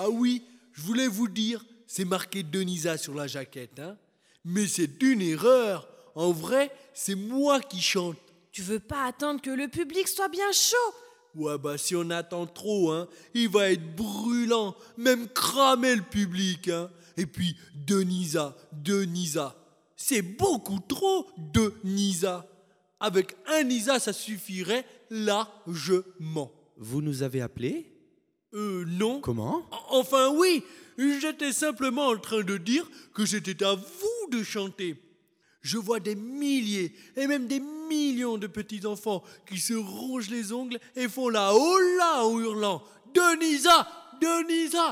Ah oui, je voulais vous dire, c'est marqué Denisa sur la jaquette, hein. Mais c'est une erreur. En vrai, c'est moi qui chante. Tu veux pas attendre que le public soit bien chaud? Ouais, si on attend trop, hein, il va être brûlant, même cramer le public, hein. Et puis, Denisa, c'est beaucoup trop Denisa. Avec un Isa, ça suffirait largement. Vous nous avez appelés ? Non. Comment ? Enfin oui, j'étais simplement en train de dire que c'était à vous de chanter. Je vois des milliers et même des millions de petits-enfants qui se rongent les ongles et font la hola en hurlant « Denisa ! Denisa !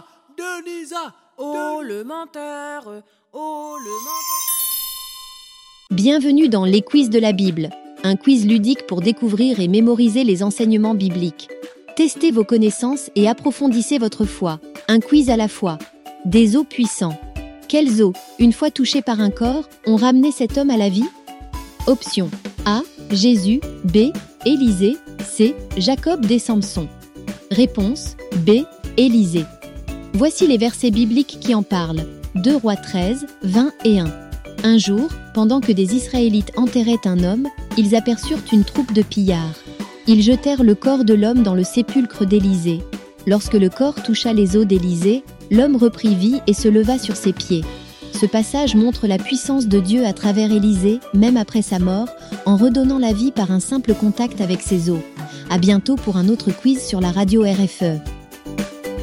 Denisa !» Oh le menteur, oh le menteur. Bienvenue dans les quiz de la Bible, un quiz ludique pour découvrir et mémoriser les enseignements bibliques. Testez vos connaissances et approfondissez votre foi. Un quiz à la fois. Des os puissants. Quels os, une fois touchés par un corps, ont ramené cet homme à la vie ? Option A. Jésus. B. Élisée. C. Jacob des Samson. Réponse B. Élisée. Voici les versets bibliques qui en parlent. 2 Rois 13, 20 et 1. Un jour, pendant que des Israélites enterraient un homme, ils aperçurent une troupe de pillards. Ils jetèrent le corps de l'homme dans le sépulcre d'Élisée. Lorsque le corps toucha les os d'Élisée, l'homme reprit vie et se leva sur ses pieds. Ce passage montre la puissance de Dieu à travers Élisée, même après sa mort, en redonnant la vie par un simple contact avec ses os. À bientôt pour un autre quiz sur la radio RFE.